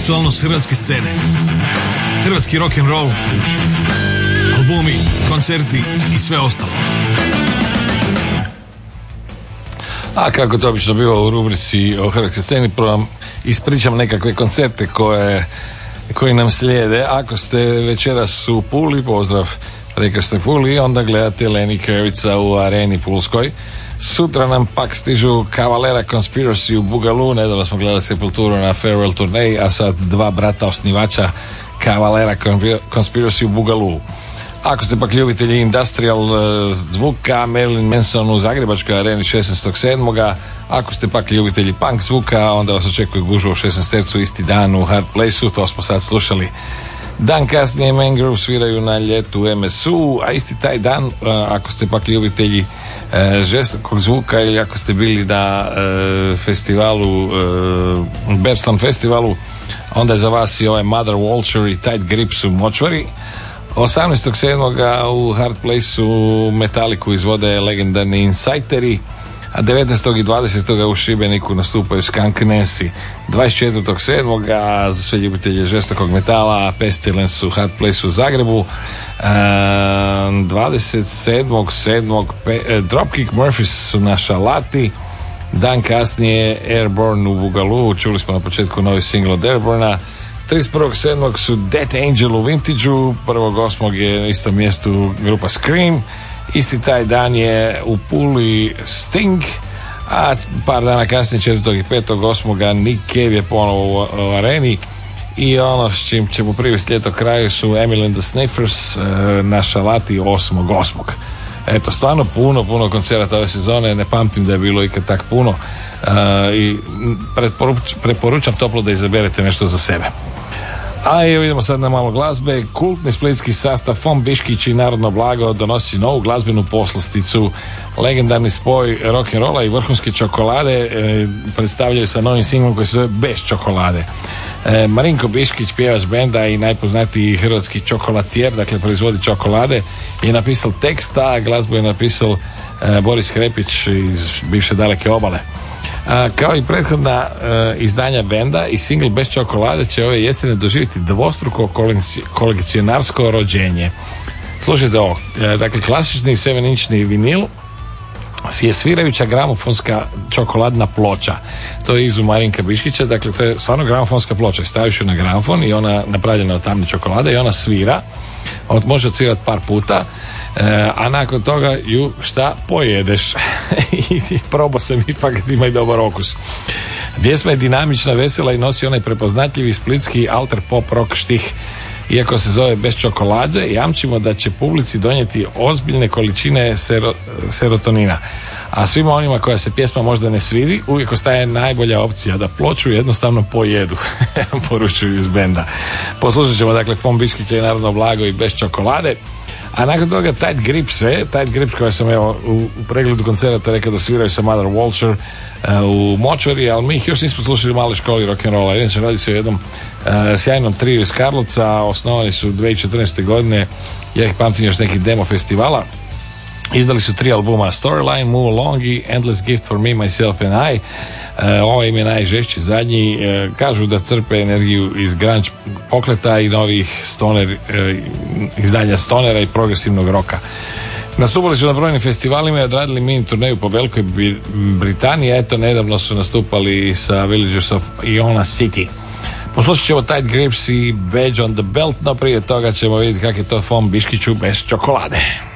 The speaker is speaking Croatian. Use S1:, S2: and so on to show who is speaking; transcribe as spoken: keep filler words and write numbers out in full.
S1: aktualnost hrvatske scene. Hrvatski rock'n'roll, albumi, koncerti i sve ostalo.
S2: A kako to obično biva u rubrici o hrvatskoj sceni, prvo vam ispričam nekakve koncerte koje, koji nam slijede. Ako ste večeras u Puli, pozdrav prekrasnoj Puli, onda gledate Lenny Kravitza u Areni Pulskoj. Sutra nam pak stižu Cavalera Conspiracy u Bugalu, nedavno smo gledali Sepulturu na farewell turneji, a sad dva brata osnivača Cavalera Conspiracy u Bugalu. Ako ste pak ljubitelji industrial zvuka, Marilyn Manson u Zagrebačkoj areni šesnaestog sedmog Ako ste pak ljubitelji punk zvuka, onda vas očekuje gužva u šesnaestercu isti dan u Hard Place-u, to smo sad slušali. Dan kasnije Mangrove sviraju na ljetu u em es u, a isti taj dan, ako ste pak ljubitelji e, žestokog zvuka ili ako ste bili na e, festivalu, e, Berston festivalu, onda je za vas i ovaj Mother Vulture i Tight Grips u Močvari. osamnaestog sedmog u Hard Place-u Metaliku izvode legendarni Inciteri, a devetnaestog i dvadesetog u Šibeniku nastupaju Skunk Nancy. dvadeset četvrtog sedmog za sve ljubitelje žestokog metala Pestilence u Hard Place u Zagrebu. dvadeset sedmog sedmog Dropkick Murphys su na Šalati. Dan kasnije Airborne u Bugalu, čuli smo na početku novi single od Airborna. trideset prvog sedmog su Death Angel u Vintage-u, prvog osmog je na istom mjestu grupa Scream. Isti taj dan je u Puli Sting, a par dana kasnije četvrtog i petog osmog Nick Cave je ponovo u, u areni. I ono s čim ćemo privesti ljeto kraju su Emil and the Sniffers e, na Šalati osmog osmog Eto, stvarno puno, puno koncerata ove sezone, ne pamtim da je bilo ikad tak puno e, i preporuč, preporučam toplo da izaberete nešto za sebe. A evo idemo sad na malo glazbe. Kultni splitski sastav Fon Biškić i Narodno blago donosi novu glazbenu poslasticu. Legendarni spoj rock'n'rolla i vrhunske čokolade e, predstavljaju sa novim singlom koji se zove Bez čokolade. E, Marinko Biškić, pjevač benda i najpoznatiji hrvatski čokolatijer, dakle proizvodi čokolade, je napisao tekst, a glazbu je napisao e, Boris Hrepić iz bivše Daleke obale. A, kao i prethodna e, izdanja benda, i single Bez čokolade će ove jesene doživjeti dvostruko kolekcionarsko rođenje. Slušajte ovo, e, dakle klasični sedam-inčni vinil je svirajuća gramofonska čokoladna ploča. To je izum Marinka Biškića, dakle to je stvarno gramofonska ploča. Staviš ju na gramofon i ona napravljena od tamne čokolade i ona svira, od, može odsvirati par puta. E, a nakon toga ju šta pojedeš i probao sam i fakat ima i dobar okus. Pjesma je dinamična, vesela i nosi onaj prepoznatljivi splitski alter pop rock štih. Iako se zove Bez čokolade, jamčimo da će publici donijeti ozbiljne količine sero, serotonina. A svima onima koja se pjesma možda ne svidi, uvijek ostaje najbolja opcija da ploču jednostavno pojedu. Poručuju iz benda. Poslušat ćemo dakle Fon Biškića i Narodno blago i Bez čokolade. A nakon toga Tight Grips, e, Tight Grips koje sam evo u, u pregledu koncerta rekao da sviraju sa Mother Vulture uh, u Močvari, ali mi ih još nismo slušali u maloj školi rock'n'rolla. Inače radi se o jednom uh, sjajnom triju iz Karlovca, osnovani su dvije tisuće četrnaeste godine, ja ih pamtim još nekih demo festivala. Izdali su tri albuma, Storyline, Move Along i Endless Gift for Me, Myself and I. Uh, ovo im je najžešći zadnji. Uh, kažu da crpe energiju iz grunge pokleta i novih stoner, uh, izdanja stonera i progresivnog roka. Nastupali su na brojnim festivalima i odradili mini turneju po Velikoj Britaniji. Eto, nedavno su nastupali sa Villagers of Iona City. Poslušat ćemo Tight Grips i Badge on the Belt, no prije toga ćemo vidjeti kako je to Fon Biškiću Bez čokolade.